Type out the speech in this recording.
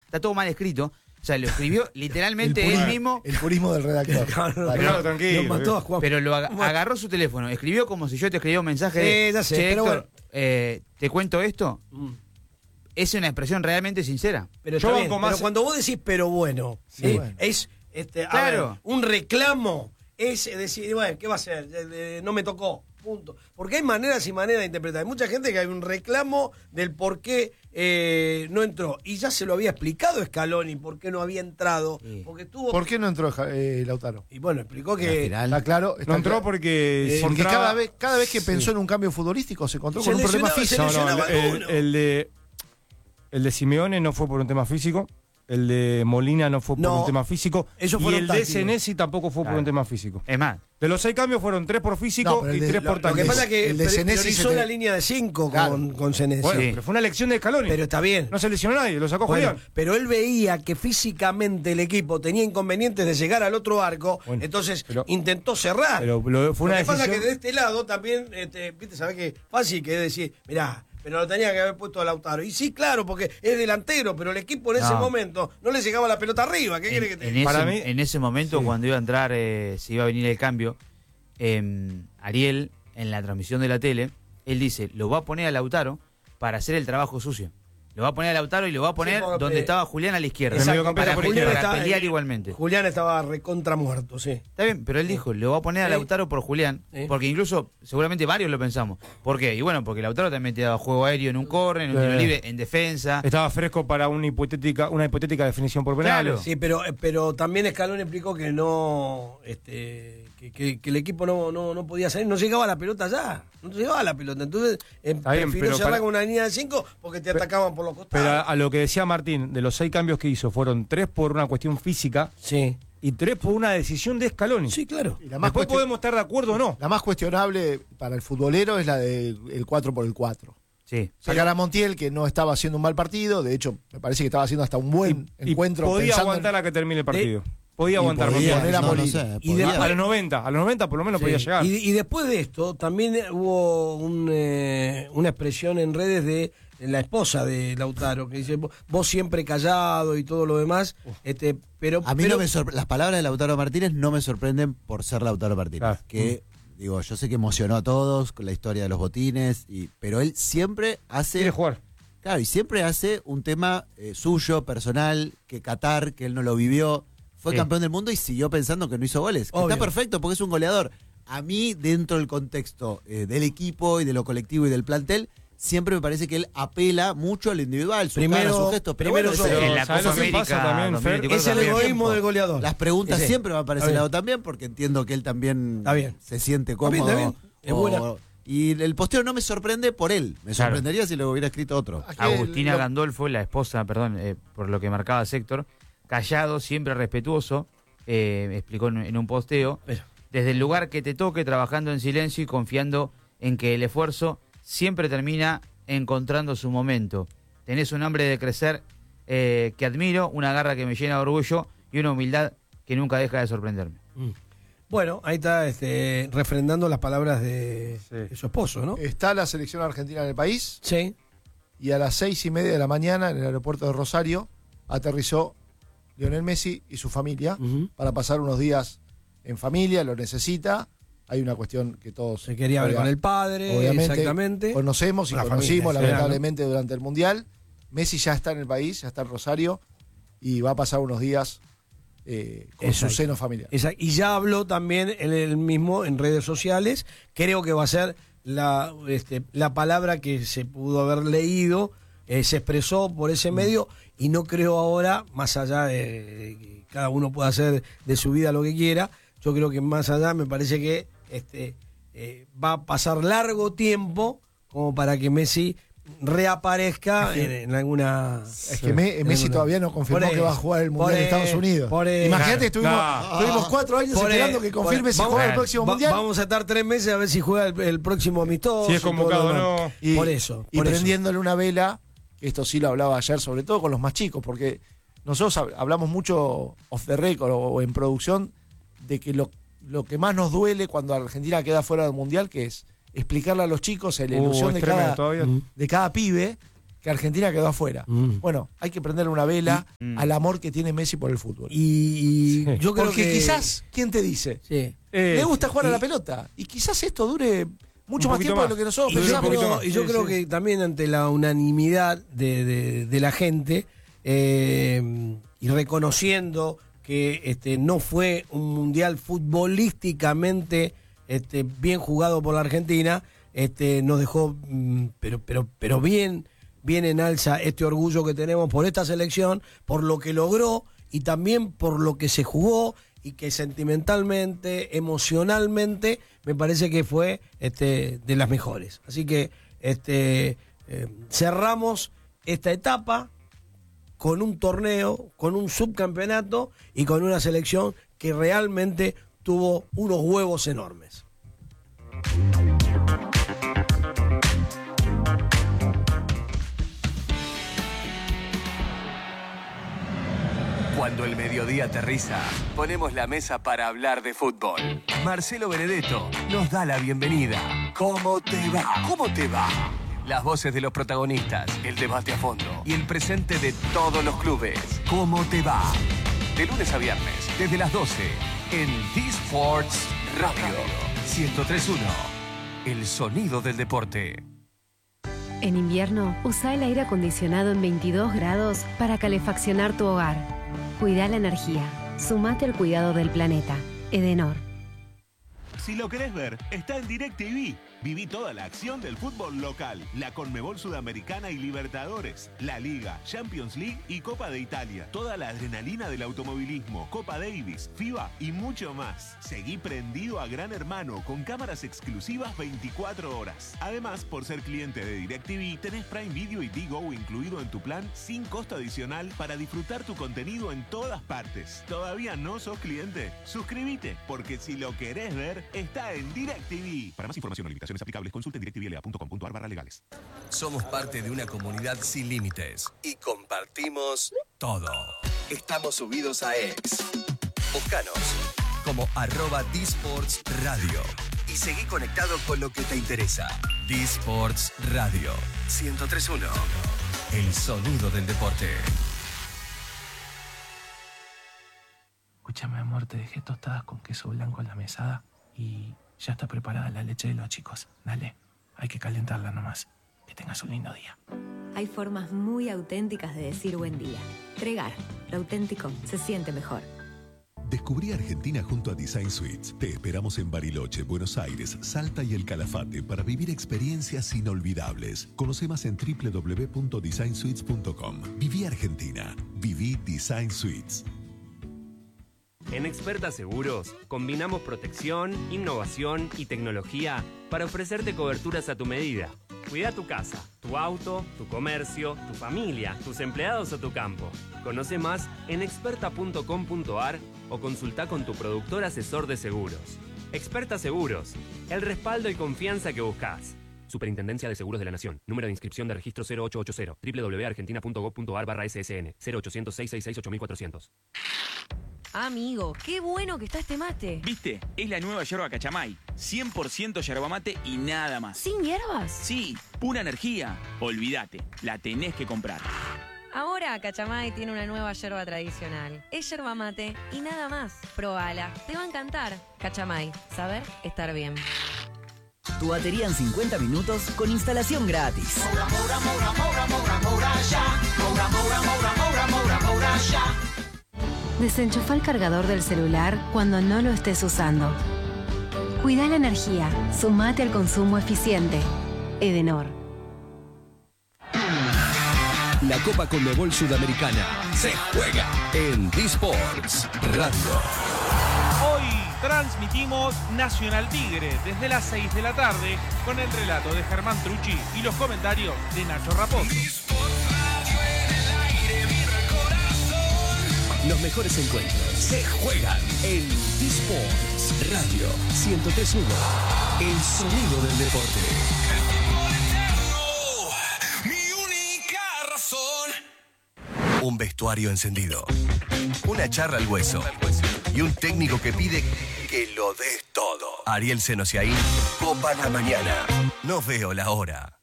está todo mal escrito. O sea, lo escribió literalmente él mismo. El purismo del redactor. Claro, tranquilo. Pero lo agarró su teléfono, escribió como si yo te escribía un mensaje de, ya sé, che, pero Héctor, ¿te cuento esto? Es una expresión realmente sincera. Pero, pero cuando vos decís pero bueno, sí, bueno. es claro. a ver, un reclamo, es decir, bueno, ¿qué va a ser? No me tocó, punto. Porque hay maneras y maneras de interpretar. Hay mucha gente que hay un reclamo del por qué no entró. Y ya se lo había explicado Scaloni por qué no había entrado. Sí. Porque tuvo... ¿Por qué no entró Lautaro? Y bueno, explicó que... Está claro. No entró porque... Porque cada vez que pensó en un cambio futbolístico se encontró con un problema físico. El de Simeone no fue por un tema físico. El de Molina no fue por un tema físico. Y el de Senesi tampoco fue por un tema físico. Es más, de los 6 cambios fueron 3 por físico y 3 por táctico. Lo que pasa es que el de Senesi priorizó la línea de 5 con Senesi. Bueno, pero fue una elección de Scaloni. Pero está bien. No se lesionó nadie, lo sacó Julián. Pero él veía que físicamente el equipo tenía inconvenientes de llegar al otro arco, entonces intentó cerrar. Pero fue una decisión... Lo que pasa es que de este lado también, viste, sabés que fácil que es decir, mirá, pero lo tenía que haber puesto a Lautaro. Y sí, claro, porque es delantero, pero el equipo en ese momento no le llegaba la pelota arriba. ¿Qué quiere que te diga? En ese momento, cuando iba a entrar, se iba a venir el cambio, Ariel, en la transmisión de la tele, él dice, lo va a poner a Lautaro para hacer el trabajo sucio. Lo va a poner a Lautaro y lo va a poner donde estaba Julián a la izquierda. Exacto, para pelear ahí, igualmente. Julián estaba recontra muerto, sí. Está bien, pero él dijo, lo va a poner a Lautaro por Julián, porque incluso, seguramente varios lo pensamos. ¿Por qué? Y bueno, porque Lautaro también te daba juego aéreo en un córner, en un tiro libre, en defensa. Estaba fresco para una hipotética definición por penales. Claro. Sí, pero también Scaloni explicó que no... Que el equipo no podía salir, no llegaba a la pelota ya, no llegaba a la pelota, entonces prefirió cerrar con una línea de 5 porque te atacaban por los costados. Pero a lo que decía Martín, de los 6 cambios que hizo, fueron 3 por una cuestión física y 3 por una decisión de Scaloni. Sí, claro. Y la más Después podemos estar de acuerdo o no. La más cuestionable para el futbolero es la del 4x4. Sí. Sacar a Montiel, que no estaba haciendo un mal partido, de hecho, me parece que estaba haciendo hasta un buen encuentro. Podía aguantar a que termine el partido. Podía aguantar. A los 90 por lo menos podía llegar. Y después de esto, también hubo una expresión en redes de la esposa de Lautaro, que dice, vos siempre callado y todo lo demás, pero... A mí no me las palabras de Lautaro Martínez no me sorprenden por ser Lautaro Martínez, que... Digo, yo sé que emocionó a todos con la historia de los botines, pero él siempre hace... Quiere jugar. Claro, y siempre hace un tema suyo, personal, que Qatar, que él no lo vivió. Fue campeón del mundo y siguió pensando que no hizo goles. Está perfecto porque es un goleador. A mí, dentro del contexto del equipo y de lo colectivo y del plantel, siempre me parece que él apela mucho a lo individual, su cara, sus gestos. Primero en la Copa América también, Fer, es el egoísmo del goleador. Las preguntas siempre van para ese lado también, porque entiendo que él también se siente cómodo. Está bien. Es buena. Y el posteo no me sorprende por él. Me sorprendería si lo hubiera escrito otro. Agustina Gandolfo, la esposa, por lo que marcaba Héctor, callado, siempre respetuoso, explicó en un posteo, desde el lugar que te toque, trabajando en silencio y confiando en que el esfuerzo siempre termina encontrando su momento. Tenés un hambre de crecer que admiro, una garra que me llena de orgullo y una humildad que nunca deja de sorprenderme. Bueno, ahí está refrendando las palabras de su esposo, ¿no? Está la selección argentina en el país. Sí. Y a las 6:30 de la mañana, en el aeropuerto de Rosario, aterrizó Lionel Messi y su familia para pasar unos días en familia, lo necesita. Hay una cuestión que todos... Se quería ver con el padre, obviamente, exactamente. Conocemos y la conocimos, familia, lamentablemente, durante el Mundial. Messi ya está en el país, ya está en Rosario, y va a pasar unos días con su seno familiar. Y ya habló también él mismo en redes sociales. Creo que va a ser la palabra que se pudo haber leído, se expresó por ese medio, y no creo ahora, más allá de que cada uno pueda hacer de su vida lo que quiera, yo creo que más allá me parece que va a pasar largo tiempo como para que Messi reaparezca en alguna... Es que Messi todavía no confirmó que va a jugar el Mundial de Estados Unidos. Imagínate, estuvimos 4 años esperando que confirme si juega el próximo Mundial. Vamos a estar 3 meses a ver si juega el próximo amistoso. Si es convocado o no. Por eso. Y prendiéndole una vela, esto sí lo hablaba ayer, sobre todo con los más chicos, porque nosotros hablamos mucho off the record o en producción de que lo que más nos duele cuando Argentina queda fuera del Mundial, que es explicarle a los chicos la ilusión de cada pibe, que Argentina quedó afuera. Bueno, hay que prenderle una vela al amor que tiene Messi por el fútbol. Y yo creo porque que quizás, ¿quién te dice? Sí. Le gusta jugar a la pelota. Y quizás esto dure mucho más tiempo de lo que nosotros pensamos. Y yo creo que también ante la unanimidad de la gente y reconociendo que no fue un mundial futbolísticamente bien jugado por la Argentina, nos dejó pero bien en alza este orgullo que tenemos por esta selección, por lo que logró y también por lo que se jugó y que sentimentalmente, emocionalmente, me parece que fue de las mejores. Así que cerramos esta etapa con un torneo, con un subcampeonato y con una selección que realmente tuvo unos huevos enormes. Cuando el mediodía aterriza, ponemos la mesa para hablar de fútbol. Marcelo Benedetto nos da la bienvenida. ¿Cómo te va? ¿Cómo te va? Las voces de los protagonistas, el debate a fondo y el presente de todos los clubes. ¿Cómo te va? De lunes a viernes, desde las 12, en D-Sports Radio 103.1. El sonido del deporte. En invierno, usa el aire acondicionado en 22 grados para calefaccionar tu hogar. Cuida la energía. Sumate al cuidado del planeta. Edenor. Si lo querés ver, está en DirecTV. Viví toda la acción del fútbol local, la Conmebol Sudamericana y Libertadores, la Liga, Champions League y Copa de Italia. Toda la adrenalina del automovilismo, Copa Davis, FIBA y mucho más. Seguí prendido a Gran Hermano con cámaras exclusivas 24 horas. Además, por ser cliente de DirecTV, tenés Prime Video y Digo incluido en tu plan sin costo adicional para disfrutar tu contenido en todas partes. ¿Todavía no sos cliente? Suscríbete, porque si lo querés ver, está en DirecTV. Para más información o limitaciones aplicables, consulten directvla.com.ar/legales. Somos parte de una comunidad sin límites y compartimos todo. Estamos subidos a X. Búscanos como @D-Sports Radio y seguí conectado con lo que te interesa. D-Sports Radio 103.1. El sonido del deporte. Escúchame, amor, te dejé tostadas con queso blanco en la mesada y ya está preparada la leche de los chicos. Dale, hay que calentarla nomás. Que tengas un lindo día. Hay formas muy auténticas de decir buen día. Tregar, lo auténtico se siente mejor. Descubrí Argentina junto a Design Suites. Te esperamos en Bariloche, Buenos Aires, Salta y El Calafate para vivir experiencias inolvidables. Conoce más en www.designsuites.com. Viví Argentina. Viví Design Suites. En Experta Seguros, combinamos protección, innovación y tecnología para ofrecerte coberturas a tu medida. Cuida tu casa, tu auto, tu comercio, tu familia, tus empleados o tu campo. Conoce más en experta.com.ar o consulta con tu productor asesor de seguros. Experta Seguros, el respaldo y confianza que buscas. Superintendencia de Seguros de la Nación. Número de inscripción de registro 0880. www.argentina.gov.ar/SSN. 0800-666-8400. Amigo, qué bueno que está este mate. ¿Viste? Es la nueva yerba Cachamay. 100% yerba mate y nada más. ¿Sin hierbas? Sí, pura energía. Olvídate, la tenés que comprar. Ahora Cachamay tiene una nueva yerba tradicional. Es yerba mate y nada más. Probala, te va a encantar. Cachamay, saber estar bien. Tu batería en 50 minutos con instalación gratis. Desenchufa el cargador del celular cuando no lo estés usando. Cuida la energía. Sumate al consumo eficiente. Edenor. La Copa Conmebol Sudamericana se juega en D-Sports Radio. Hoy transmitimos Nacional Tigre desde las 6 de la tarde con el relato de Germán Trucci y los comentarios de Nacho Raposo. Los mejores encuentros se juegan en D-Sports Radio 103.1. El sonido del deporte. Mi única razón. Un vestuario encendido. Una charla al hueso. Y un técnico que pide que lo des todo. Ariel Senosiaín, Copa la Mañana. No veo la hora.